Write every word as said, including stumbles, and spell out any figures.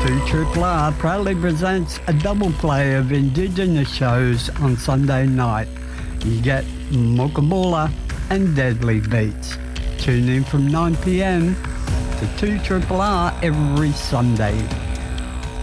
two R R proudly presents a double play of Indigenous shows on Sunday night. You get Mokabula and Deadly Beats. Tune in from nine p.m. to two R R R every Sunday.